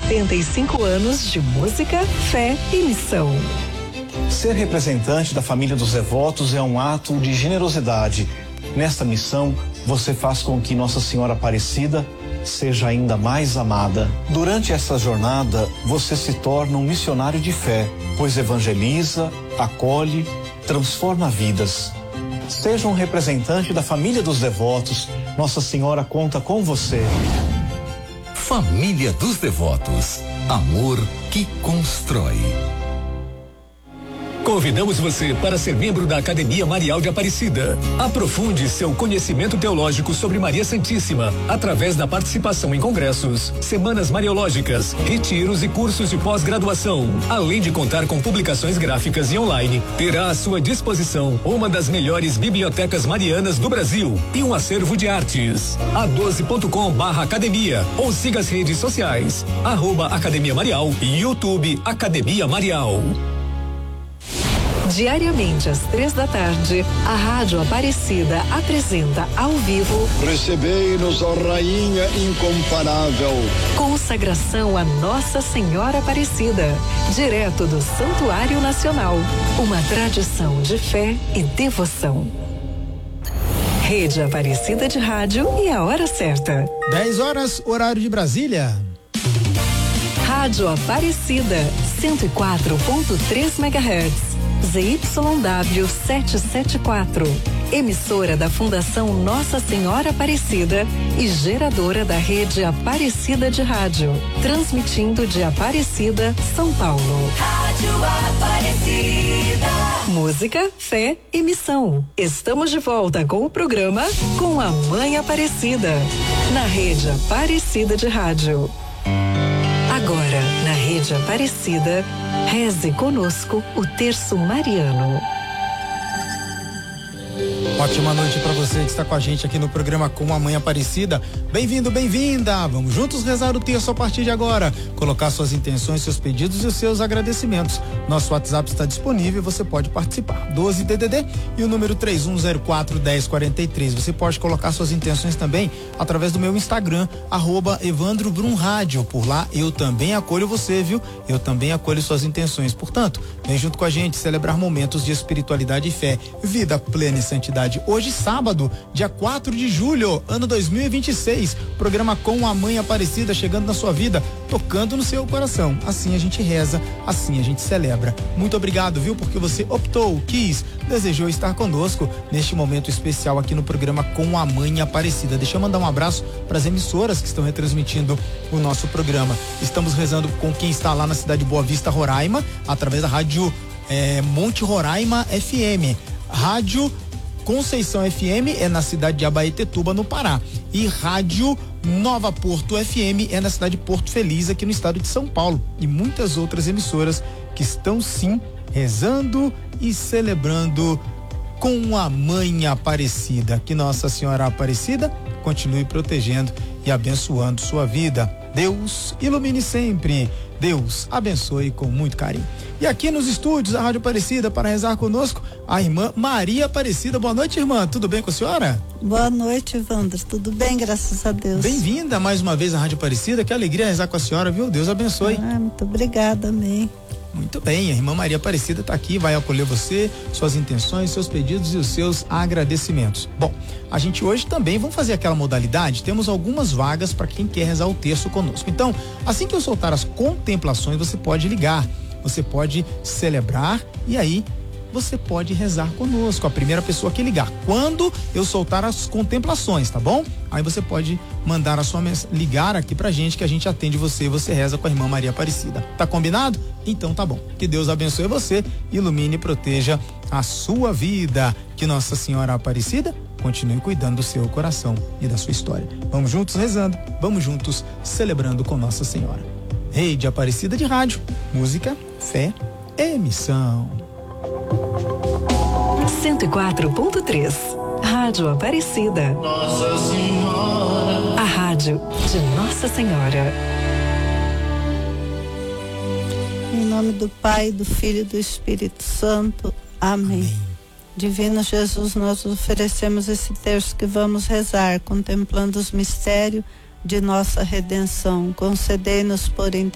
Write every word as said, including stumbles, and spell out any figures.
setenta e cinco anos de música, fé e missão. Ser representante da família dos devotos é um ato de generosidade. Nesta missão, você faz com que Nossa Senhora Aparecida seja ainda mais amada. Durante essa jornada, você se torna um missionário de fé, pois evangeliza, acolhe, transforma vidas. Seja um representante da família dos devotos. Nossa Senhora conta com você. Família dos Devotos. Amor que constrói. Convidamos você para ser membro da Academia Marial de Aparecida. Aprofunde seu conhecimento teológico sobre Maria Santíssima através da participação em congressos, semanas mariológicas, retiros e cursos de pós-graduação. Além de contar com publicações gráficas e online, terá à sua disposição uma das melhores bibliotecas marianas do Brasil e um acervo de artes. a doze ponto com barra academia ou siga as redes sociais, arroba Academia Marial e YouTube Academia Marial. Diariamente às três da tarde, a Rádio Aparecida apresenta ao vivo Recebei-nos, ó Rainha incomparável. Consagração a Nossa Senhora Aparecida, direto do Santuário Nacional. Uma tradição de fé e devoção. Rede Aparecida de Rádio e a hora certa. dez horas, horário de Brasília. Rádio Aparecida, cento e quatro ponto três megahertz. Z Y W setecentos e setenta e quatro, emissora da Fundação Nossa Senhora Aparecida e geradora da rede Aparecida de Rádio, transmitindo de Aparecida, São Paulo. Rádio Aparecida. Música, fé e missão. Estamos de volta com o programa Com a Mãe Aparecida, na rede Aparecida de Rádio. Agora, na rede Aparecida, reze conosco o terço mariano. Ótima noite para você que está com a gente aqui no programa Com a Mãe Aparecida. Bem-vindo, bem-vinda. Vamos juntos rezar o terço a partir de agora. Colocar suas intenções, seus pedidos e os seus agradecimentos. Nosso WhatsApp está disponível e você pode participar. doze D D D e o número três um zero quatro, um zero quatro três. Você pode colocar suas intenções também através do meu Instagram, arroba Evandro Brum Rádio. Por lá eu também acolho você, viu? Eu também acolho suas intenções. Portanto, vem junto com a gente celebrar momentos de espiritualidade e fé. Vida plena e santidade. Hoje, sábado, dia quatro de julho, ano dois mil e vinte e seis. Programa Com a Mãe Aparecida chegando na sua vida, tocando no seu coração. Assim a gente reza, assim a gente celebra. Muito obrigado, viu? Porque você optou, quis, desejou estar conosco neste momento especial aqui no programa Com a Mãe Aparecida. Deixa eu mandar um abraço para as emissoras que estão retransmitindo o nosso programa. Estamos rezando com quem está lá na cidade de Boa Vista, Roraima, através da rádio eh, Monte Roraima F M. Rádio Conceição F M é na cidade de Abaetetuba, no Pará. E Rádio Nova Porto F M é na cidade de Porto Feliz, aqui no estado de São Paulo. E muitas outras emissoras que estão, sim, rezando e celebrando com a Mãe Aparecida. Que Nossa Senhora Aparecida continue protegendo e abençoando sua vida. Deus ilumine sempre. Deus abençoe com muito carinho. E aqui nos estúdios da Rádio Aparecida, para rezar conosco, a irmã Maria Aparecida. Boa noite, irmã. Tudo bem com a senhora? Boa noite, Evandro. Tudo bem, graças a Deus. Bem-vinda mais uma vez à Rádio Aparecida. Que alegria rezar com a senhora, viu? Deus abençoe. Ah, muito obrigada, amém. Muito bem, a irmã Maria Aparecida está aqui, vai acolher você, suas intenções, seus pedidos e os seus agradecimentos. Bom, a gente hoje também vamos fazer aquela modalidade, temos algumas vagas para quem quer rezar o terço conosco. Então, assim que eu soltar as contemplações, você pode ligar, você pode celebrar e aí você pode rezar conosco, a primeira pessoa que ligar. Quando eu soltar as contemplações, tá bom? Aí você pode mandar a sua mensagem, ligar aqui pra gente que a gente atende você e você reza com a irmã Maria Aparecida. Tá combinado? Então tá bom. Que Deus abençoe você, ilumine e proteja a sua vida. Que Nossa Senhora Aparecida continue cuidando do seu coração e da sua história. Vamos juntos rezando, vamos juntos celebrando com Nossa Senhora. Rede Aparecida de Rádio, música, fé e missão. cento e quatro ponto três, Rádio Aparecida. Nossa Senhora. A rádio de Nossa Senhora. Em nome do Pai, do Filho e do Espírito Santo. Amém. Amém. Divino Jesus, nós oferecemos esse terço que vamos rezar, contemplando os mistérios de nossa redenção. Concedei-nos por